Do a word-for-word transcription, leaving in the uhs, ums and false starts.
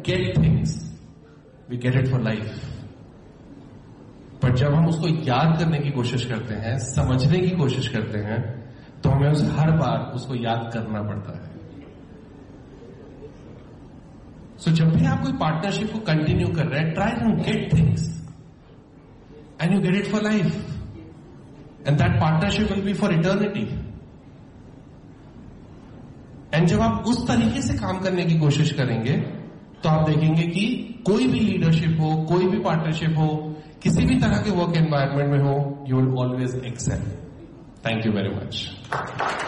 Get things we get it for life. पर जब हम उसको याद करने की कोशिश करते हैं, समझने की कोशिश करते हैं, तो हमें उस हर बार उसको याद करना पड़ता है। सो so, जब भी आप कोई पार्टनरशिप को कंटिन्यू कर रहे हैं, try to get things and you get it for life and that partnership will be for eternity. And जब आप उस तरीके से काम करने की कोशिश करेंगे तो आप देखेंगे कि कोई भी लीडरशिप हो, कोई भी पार्टनरशिप हो, किसी भी तरह के वर्क एनवायरनमेंट में हो, you will always Excel. Thank you very much.